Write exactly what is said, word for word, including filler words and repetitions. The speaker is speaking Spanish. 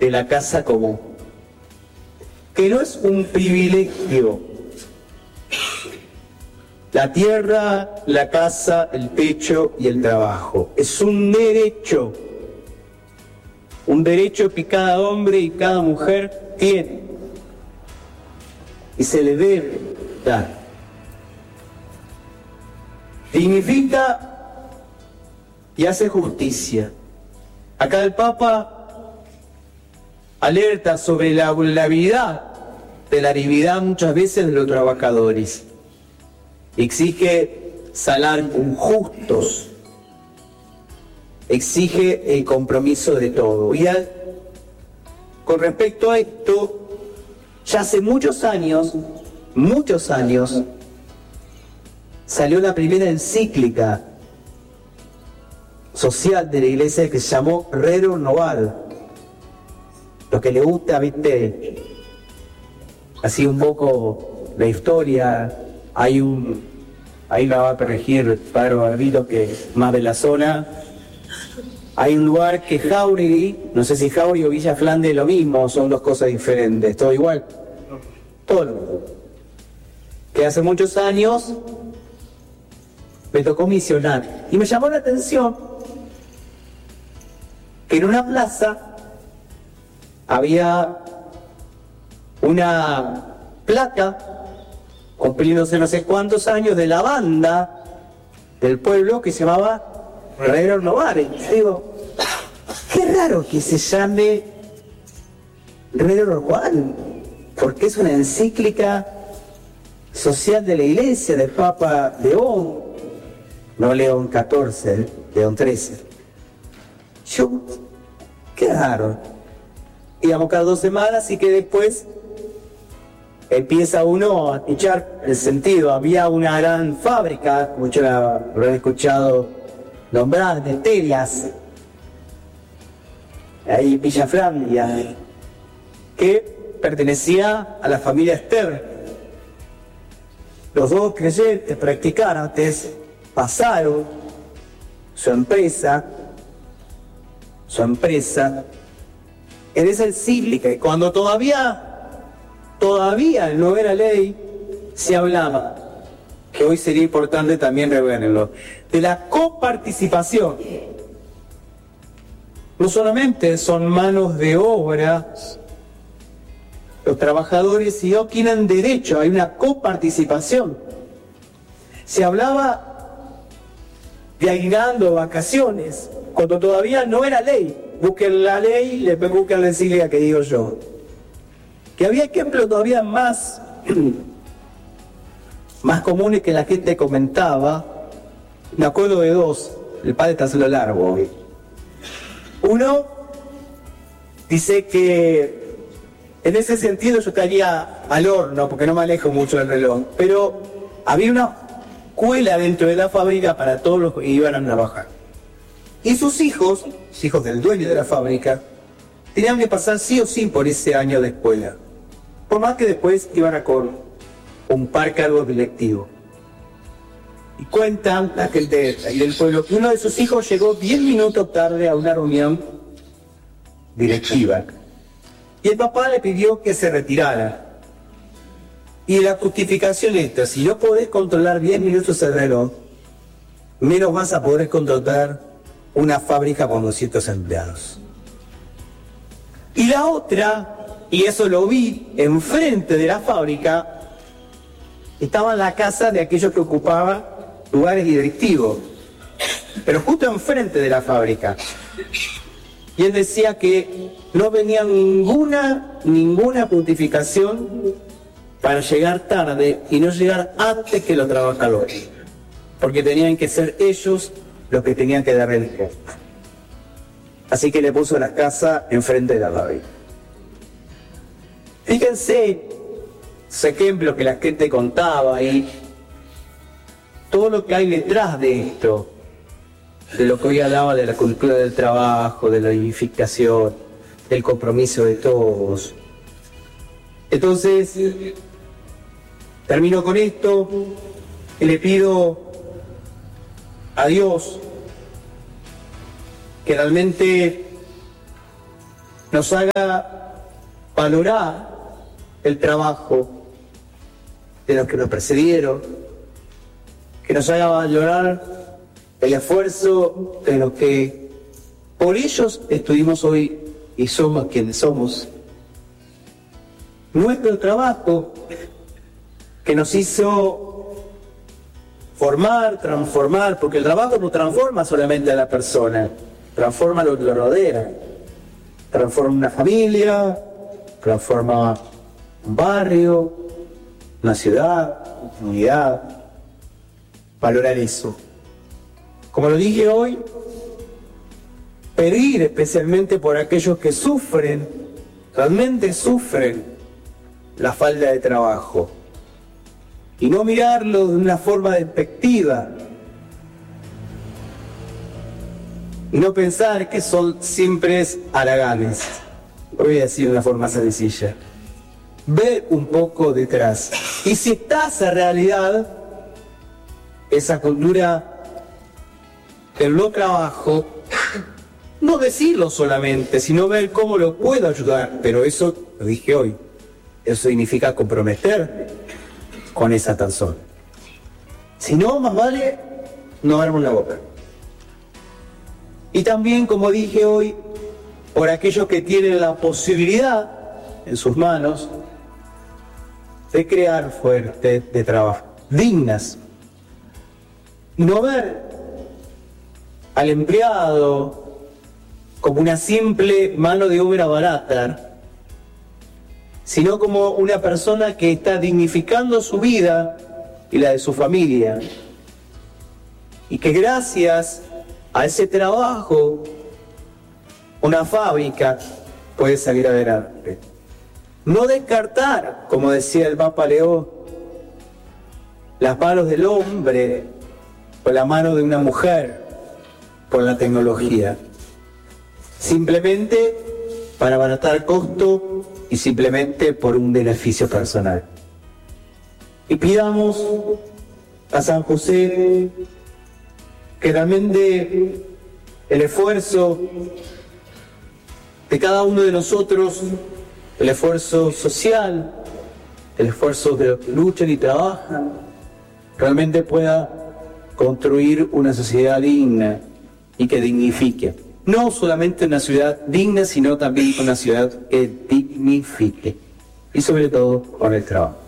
de la casa común, que no es un privilegio. La tierra, la casa, el techo y el trabajo. Es un derecho. Un derecho que cada hombre y cada mujer tiene. Y se le debe dar. Dignifica y hace justicia. Acá el Papa alerta sobre la vulnerabilidad de la debilidad muchas veces de los trabajadores. Exige salarios justos, exige el compromiso de todos. Y al, con respecto a esto, ya hace muchos años, muchos años, salió la primera encíclica social de la Iglesia que se llamó Rerum Novarum. Lo que le gusta, viste, así un poco la historia. Hay un, ahí la va a corregir el padre Barbito, que es más de la zona. Hay un lugar que Jáuregui, no sé si Jáuregui o Villa Flandes es lo mismo, son dos cosas diferentes, todo igual. Todo lo mismo. Que hace muchos años me tocó misionar. Y me llamó la atención que en una plaza había una placa cumpliéndose no sé cuántos años de la banda del pueblo que se llamaba Rerum Novarum. Digo, qué raro que se llame Rerum Novarum, porque es una encíclica social de la Iglesia del Papa León, no León catorce, León trece. Yo, qué raro. Íbamos cada dos semanas y que después empieza uno a escuchar el sentido. Había una gran fábrica, muchos la habrán escuchado nombrar, de telas, ahí en Villa Flandes, que pertenecía a la familia Stern. Los dos creyentes practicantes pasaron su empresa, su empresa, en esa encíclica, y cuando todavía Todavía no era ley, se hablaba, que hoy sería importante también reverlo, de la coparticipación. No solamente son manos de obra los trabajadores, sino que tienen derecho, hay una coparticipación. Se hablaba de aguinaldo, vacaciones, cuando todavía no era ley. Busquen la ley, le busquen la encíclica que digo yo. Que había ejemplos todavía más, más comunes que la gente comentaba. Me acuerdo de dos, el padre está haciendo largo. Uno dice que en ese sentido yo estaría al horno, porque no me alejo mucho del reloj, pero había una escuela dentro de la fábrica para todos los que iban a trabajar. Y sus hijos, hijos del dueño de la fábrica, tenían que pasar sí o sí por ese año de escuela. Por más que después iban a con un par cargos directivos. Y cuentan la gente del pueblo que uno de sus hijos llegó diez minutos tarde a una reunión directiva. Y el papá le pidió que se retirara. Y la justificación esta: si no podés controlar diez minutos el reloj, menos vas a poder controlar una fábrica con doscientos empleados. Y la otra, y eso lo vi enfrente de la fábrica, estaba en la casa de aquellos que ocupaban lugares directivos, pero justo enfrente de la fábrica. Y él decía que no venía ninguna, ninguna justificación para llegar tarde y no llegar antes que los trabajadores, porque tenían que ser ellos los que tenían que dar el ejemplo. Así que le puso la casa enfrente de la fábrica. Fíjense ese ejemplo que la gente contaba y todo lo que hay detrás de esto, de lo que hoy hablaba de la cultura del trabajo, de la dignificación, del compromiso de todos. Entonces, termino con esto y le pido a Dios que realmente nos haga valorar el trabajo de los que nos precedieron, que nos haga valorar el esfuerzo de los que por ellos estuvimos hoy y somos quienes somos. Nuestro trabajo que nos hizo formar, transformar, porque el trabajo no transforma solamente a la persona, transforma lo que lo rodea, transforma una familia, transforma un barrio, una ciudad, una comunidad. Valorar eso. Como lo dije hoy, pedir especialmente por aquellos que sufren, realmente sufren la falta de trabajo. Y no mirarlo de una forma despectiva. Y no pensar que son simples haraganes. Lo voy a decir de una forma sencilla. Ver un poco detrás. Y si está esa realidad, esa cultura del no trabajo, no decirlo solamente, sino ver cómo lo puedo ayudar. Pero eso, lo dije hoy, eso significa comprometer con esa persona. Si no, más vale no darnos la boca. Y también, como dije hoy, por aquellos que tienen la posibilidad en sus manos de crear fuentes de trabajo dignas. Y no ver al empleado como una simple mano de obra barata, sino como una persona que está dignificando su vida y la de su familia. Y que gracias a ese trabajo, una fábrica puede salir adelante. No descartar, como decía el Papa León, las manos del hombre o la mano de una mujer por la tecnología. Simplemente para abaratar costo y simplemente por un beneficio personal. Y pidamos a San José que realmente el esfuerzo de cada uno de nosotros, el esfuerzo social, el esfuerzo de los que luchan y trabajan, realmente pueda construir una sociedad digna y que dignifique. No solamente una ciudad digna, sino también una ciudad que dignifique. Y sobre todo con el trabajo.